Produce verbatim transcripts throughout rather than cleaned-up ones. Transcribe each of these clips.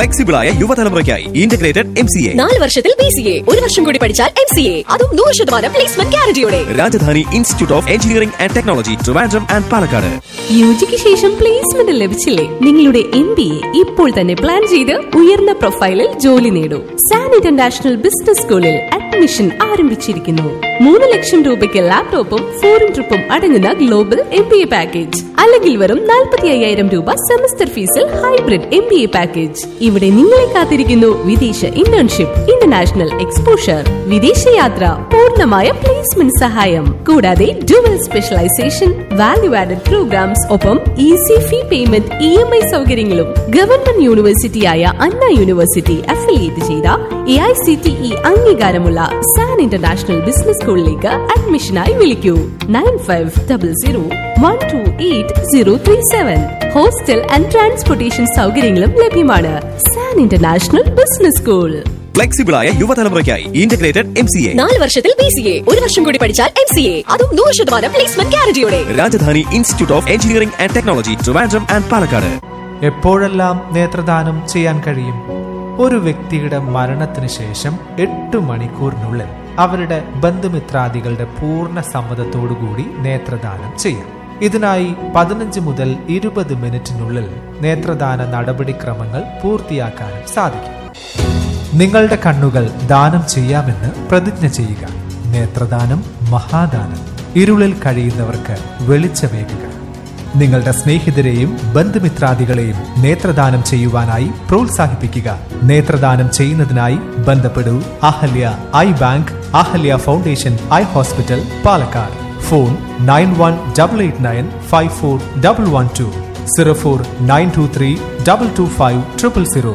Flexible ആയ യുവതലമുറയ്ക്കായി integrated M C A. നാല് വർഷത്തിൽ ബി സി എ, ഒരു വർഷം കൂടി പഠിച്ചാൽ എം സി എ, അതും നൂറ് ശതമാനം placement ഗ്യാരണ്ടിയോടെ. Rajdhani institute of engineering and technology, Trivandrum and Palakkad. യുജിക്ക് ശേഷം പ്ലേസ്മെന്റ് ലഭിച്ചില്ലേ? നിങ്ങളുടെ എം ബി എ ഇപ്പോൾ തന്നെ പ്ലാൻ ചെയ്ത് ഉയർന്ന പ്രൊഫൈലിൽ ജോലി നേടൂ. സാൻ ഇന്റർനാഷണൽ ബിസിനസ് സ്കൂളിൽ അഡ്മിഷൻ ആരംഭിച്ചിരിക്കുന്നു. മൂന്ന് ലക്ഷം രൂപയ്ക്ക് ലാപ്ടോപ്പും ഫോറിൻ ട്രിപ്പും അടങ്ങുന്ന global M B A package, അല്ലെങ്കിൽ വെറും നാൽപ്പത്തി അയ്യായിരം രൂപ സെമസ്റ്റർ ഫീസിൽ hybrid M B A package. ഇവിടെ നിങ്ങളെ കാത്തിരിക്കുന്നു വിദേശ ഇന്റേൺഷിപ്പ്, ഇന്റർനാഷണൽ എക്സ്പോഷർ, വിദേശയാത്ര, പൂർണ്ണമായ പ്ലേസ്മെന്റ് സഹായം, കൂടാതെ dual specialisation, value added programmes, ഒപ്പം easy fee payment, E M I സൗകര്യങ്ങളും. ഗവൺമെന്റ് യൂണിവേഴ്സിറ്റിയായ അണ്ണ യൂണിവേഴ്സിറ്റി അഫിലിയേറ്റ് ചെയ്ത A I C T E അംഗീകാരമുള്ള സാൻ ഇന്റർനാഷണൽ ബിസിനസ് സ്കൂളിലേക്ക് അഡ്മിഷനായി വിളിക്കൂ nine five double zero one two eight zero three seven. Hostel and transportation സൗകര്യങ്ങളും ലഭ്യമാണ്. San international business school. Flexible ആയ യുവതലമുറയ്ക്കായി integrated M C A. നാല് വർഷത്തിൽ B C A, ഒരു വർഷം കൂടി പഠിച്ചാൽ എം സി എ, അതും നൂറ് ശതമാനം placement ഗ്യാരണ്ടിയോടെ. Rajdhani institute of engineering and technology, Trivandrum and Palakkad. എപ്പോഴെല്ലാം നേത്രദാനം ചെയ്യാൻ കഴിയും? ഒരു വ്യക്തിയുടെ മരണത്തിന് ശേഷം എട്ട് മണിക്കൂറിനുള്ളിൽ അവരുടെ ബന്ധുമിത്രാദികളുടെ പൂർണ്ണ സമ്മതത്തോടുകൂടി നേത്രദാനം ചെയ്യാം. ഇതിനായി പതിനഞ്ച് മുതൽ ഇരുപത് മിനിറ്റിനുള്ളിൽ നേത്രദാന നടപടിക്രമങ്ങൾ പൂർത്തിയാക്കാനും സാധിക്കും. നിങ്ങളുടെ കണ്ണുകൾ ദാനം ചെയ്യാമെന്ന് പ്രതിജ്ഞ ചെയ്യുക. നേത്രദാനം മഹാദാനം. ഇരുളിൽ കഴിയുന്നവർക്ക് വെളിച്ചമേകുക. നിങ്ങളുടെ സ്നേഹിതരെയും ബന്ധുമിത്രാദികളെയും നേത്രദാനം ചെയ്യുവാനായി പ്രോത്സാഹിപ്പിക്കുക. നേത്രദാനം ചെയ്യുന്നതിനായി ബന്ധപ്പെടൂ Ahalya I bank, Ahalya foundation eye hospital, Palakkad. Phone nine one double eight nine five four double one two, zero four nine to three double two five triple zero.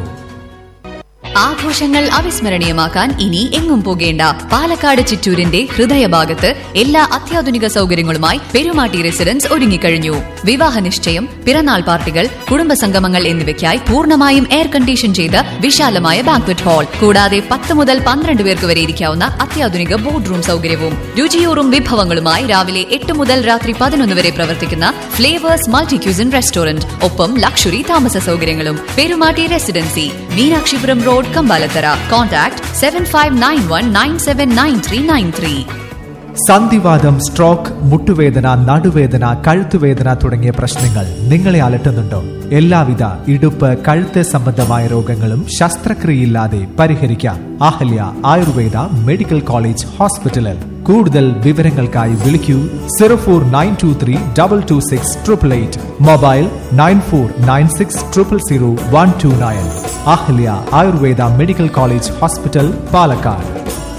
ആഘോഷങ്ങൾ അവിസ്മരണീയമാക്കാൻ ഇനി എങ്ങും പോകേണ്ട. പാലക്കാട് ചിറ്റൂരിന്റെ ഹൃദയഭാഗത്ത് എല്ലാ അത്യാധുനിക സൗകര്യങ്ങളുമായി പെരുമാട്ടി റെസിഡൻസ് ഒരുങ്ങിക്കഴിഞ്ഞു. വിവാഹ നിശ്ചയം, പിറന്നാൾ പാർട്ടികൾ, കുടുംബസംഗമങ്ങൾ എന്നിവയ്ക്കായി പൂർണ്ണമായും എയർ കണ്ടീഷൻ ചെയ്ത വിശാലമായ ബാങ്ക്വറ്റ് ഹാൾ, കൂടാതെ പത്ത് മുതൽ പന്ത്രണ്ട് പേർക്ക് വരെ ഇരിക്കാവുന്ന അത്യാധുനിക ബോർഡ് റൂം സൗകര്യവും. രുചിയൂറും വിഭവങ്ങളുമായി രാവിലെ എട്ട് മുതൽ രാത്രി പതിനൊന്ന് വരെ പ്രവർത്തിക്കുന്ന ഫ്ലേവേഴ്സ് മൾട്ടി ക്യൂസിൻ റെസ്റ്റോറന്റ്, ഒപ്പം ലക്ഷറി താമസ സൗകര്യങ്ങളും. Perumatty residency, Meenakshipuram road, Kambalathara. Contact seven five nine one nine seven nine three nine three. സന്ധിവാതം, stroke, മുട്ടുവേദന, നടുവേദന, കഴുത്തുവേദന തുടങ്ങിയ പ്രശ്നങ്ങൾ നിങ്ങളെ അലട്ടുന്നുണ്ടോ? എല്ലാവിധ ഇടുപ്പ്, കഴുത്ത് സംബന്ധമായ രോഗങ്ങളും ശസ്ത്രക്രിയയില്ലാതെ പരിഹരിക്കാം. അഹല്യ ആയുർവേദ മെഡിക്കൽ കോളേജ് ഹോസ്പിറ്റലിൽ. കൂടുതൽ വിവരങ്ങൾക്കായി വിളിക്കൂ zero four nine to three double two six triple eight. Mobile nine four nine six triple zero one two nine. Ahalya Ayurveda medical college hospital, Palakkad.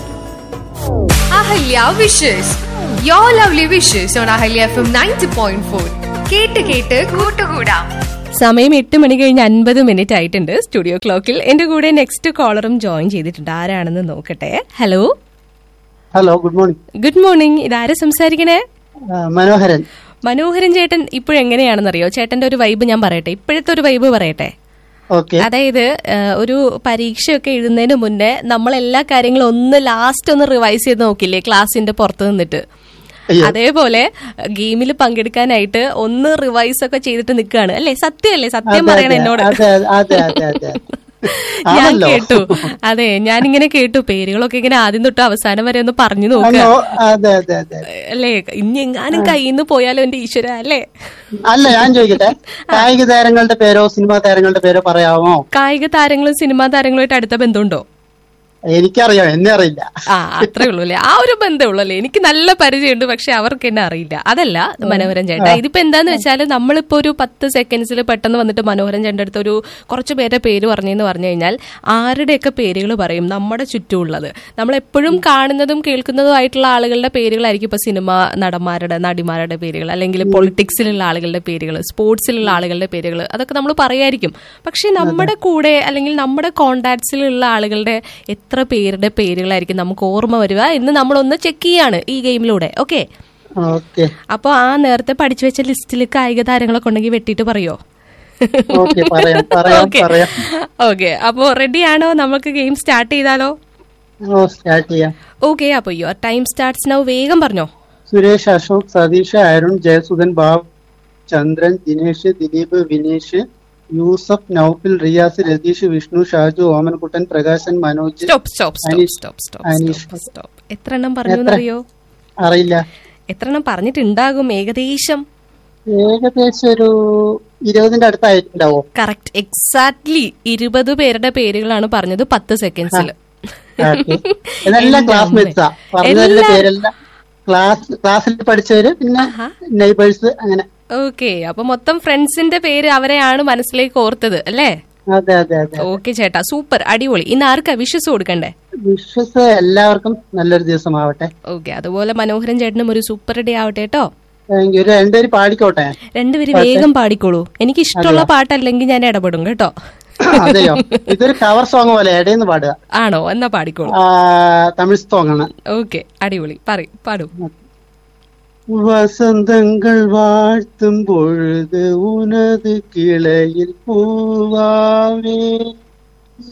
Ahalya wishes. Your lovely wishes on Ahalya F M ninety point four. കേട്ട് കേട്ട് കൂട്ടുകൂടാം. സമയം എട്ട് മണി കഴിഞ്ഞ് അൻപത് minute ആയിട്ടുണ്ട് studio ക്ലോക്കിൽ. എന്റെ കൂടെ നെക്സ്റ്റ് കോളറും ജോയിൻ ചെയ്തിട്ടുണ്ട്. ആരാണെന്ന് നോക്കട്ടെ. Hello hello good morning. Good morning. ഇതാരാ സംസാരിക്കണേ? മനോഹരൻ. മനോഹരൻ ചേട്ടൻ ഇപ്പോഴെങ്ങനെയാണെന്നറിയോ? ചേട്ടന്റെ ഒരു വൈബ് ഞാൻ പറയട്ടെ, ഇപ്പോഴത്തെ ഒരു വൈബ് പറയട്ടെ. അതായത് ഒരു പരീക്ഷയൊക്കെ എഴുതുന്നതിന് മുന്നേ നമ്മൾ എല്ലാ കാര്യങ്ങളും ഒന്ന് ലാസ്റ്റ് ഒന്ന് റിവൈസ് ചെയ്ത് നോക്കില്ലേ ക്ലാസിന്റെ പുറത്ത് നിന്നിട്ട്? അതേപോലെ ഗെയിമിൽ പങ്കെടുക്കാനായിട്ട് ഒന്ന് റിവൈസ് ഒക്കെ ചെയ്തിട്ട് നിൽക്കുകയാണ് അല്ലേ? സത്യമല്ലേ? സത്യം പറയണം എന്നോട്. ഞാൻ കേട്ടു. അതെ, ഞാനിങ്ങനെ കേട്ടു പേരുകളൊക്കെ ഇങ്ങനെ ആദ്യം തൊട്ട് അവസാനം വരെ ഒന്ന് പറഞ്ഞു നോക്കുക അല്ലേ? ഇനി എങ്ങാനും കയ്യിൽ നിന്ന് പോയാലോ എന്റെ ഈശ്വര അല്ലേ? അല്ല, ഞാൻ ചോദിക്കട്ടെ, കായിക താരങ്ങളുടെ പേരോ സിനിമാ താരങ്ങളുടെ പേരോ പറയാമോ? കായിക താരങ്ങളും സിനിമാ താരങ്ങളുമായിട്ട് അടുത്ത ബന്ധമുണ്ടോ? എനിക്കറിയാം, എന്നെ അറിയില്ല. ആ, അത്രേ ഉള്ളൂ അല്ലേ? ആ ഒരു ബന്ധമേ ഉള്ളൂ അല്ലേ? എനിക്ക് നല്ല പരിചയമുണ്ട്, പക്ഷെ അവർക്ക് എന്നെ അറിയില്ല. അതല്ല മനോഹരൻ ചേട്ടാ, ഇതിപ്പോ എന്താന്ന് വെച്ചാൽ നമ്മളിപ്പോ ഒരു പത്ത് സെക്കൻഡ്സിൽ പെട്ടെന്ന് വന്നിട്ട് മനോഹരൻ ചേട്ടൻ്റെ അടുത്ത് ഒരു കുറച്ച് പേരുടെ പേര് പറഞ്ഞെന്ന് പറഞ്ഞു കഴിഞ്ഞാൽ ആരുടെയൊക്കെ പേരുകൾ പറയും? നമ്മുടെ ചുറ്റുമുള്ളത്, നമ്മളെപ്പോഴും കാണുന്നതും കേൾക്കുന്നതും ആയിട്ടുള്ള ആളുകളുടെ പേരുകളായിരിക്കും ഇപ്പൊ സിനിമ നടന്മാരുടെ, നടിമാരുടെ പേരുകൾ, അല്ലെങ്കിൽ പൊളിറ്റിക്സിലുള്ള ആളുകളുടെ പേരുകൾ, സ്പോർട്സിലുള്ള ആളുകളുടെ പേരുകൾ, അതൊക്കെ നമ്മൾ പറയായിരിക്കും. പക്ഷെ നമ്മുടെ കൂടെ അല്ലെങ്കിൽ നമ്മുടെ കോണ്ടാക്ട്സിലുള്ള ആളുകളുടെ എത്ര പേരുടെ പേരുകളായിരിക്കും നമുക്ക് ഓർമ്മ വരിക എന്ന് നമ്മളൊന്ന് ചെക്ക് ചെയ്യാണ് ഈ ഗെയിമിലൂടെ. ഓക്കെ, അപ്പൊ ആ നേരത്തെ പഠിച്ചു വെച്ച ലിസ്റ്റിൽ കായിക താരങ്ങളൊക്കെ ഉണ്ടെങ്കിൽ വെട്ടിട്ട് പറയോ? ഓക്കെ, അപ്പോ റെഡി ആണോ? നമുക്ക് ഗെയിം സ്റ്റാർട്ട് ചെയ്താലോ? ഓക്കെ, അപ്പൊ യുവർ ടൈം സ്റ്റാർട്ട്സ് നൗ. വേഗം പറഞ്ഞോ. സുരേഷ്, അശോക്, സതീഷ്, അരുൺ, ജയസുധൻ, ബാബു, ചന്ദ്രൻ, Dinesh, Dileep, Vinesh, Yusuf, Naufil, Riyas, Ratheesh, Vishnu, Shaju, Omanakuttan, Prakashan, Manoj. Stop stop stop Aneesh. Stop stop Aneesh. Stop stop എത്ര എണ്ണം പറഞ്ഞു എന്നറിയോ? അറിയില്ല. എത്ര എണ്ണം പറഞ്ഞിട്ടുണ്ടാകും ഏകദേശം? ഏകദേശം ഒരു ഇരുപതിന്റെ അടുത്തായിട്ടുണ്ടാവോ? കറക്റ്റ്, എക്സാക്ട്ലി ഇരുപത് പേരുടെ പേരുകളാണ് പറഞ്ഞത് പത്ത് സെക്കൻഡ്സിൽ. ഇതെല്ലാം ക്ലാസ്മേറ്റ്സാ പറഞ്ഞതിന്റെ പേരെല്ലാം ക്ലാസ് ക്ലാസ്സിൽ പഠിച്ചവര്, പിന്നെ നെയ്ബേഴ്സ്, അങ്ങനെ. ഓക്കെ, അപ്പൊ മൊത്തം ഫ്രണ്ട്സിന്റെ പേര് അവരെയാണ് മനസ്സിലേക്ക് ഓർത്തത് അല്ലേ? അതെ അതെ അതെ. ഓക്കെ ചേട്ടാ, സൂപ്പർ, അടിപൊളി. ഇന്ന് ആർക്കാ വിഷസ് കൊടുക്കണ്ടേ? വിശ്വസ് എല്ലാവർക്കും നല്ലൊരു ദിവസമാവട്ടെ. ഓക്കെ, അതുപോലെ മനോഹരൻ ചേട്ടനും ഒരു സൂപ്പർ ഡേ ആവട്ടെ കേട്ടോ. ഒരു രണ്ടുപേര് പാടിക്കോട്ടെ. രണ്ടുപേര് വേഗം പാടിക്കോളൂ. എനിക്ക് ഇഷ്ടമുള്ള പാട്ടല്ലെങ്കിൽ ഞാൻ ഇടപെടും കേട്ടോ. അതെയോ? ഇതൊരു കവർ സോങ് പോലെ ഇടയെന്ന് പാടുക. ആണോ? എന്നാ പാടിക്കോളൂ. തമിഴ് സോങ് ആണ്. ഓക്കെ, അടിപൊളി, പറയും, പാടും. വസന്തങ്ങൾ വാഴ്ത്തും പൊഴുത് ഉനത് കിളയിൽ പൂവാവേ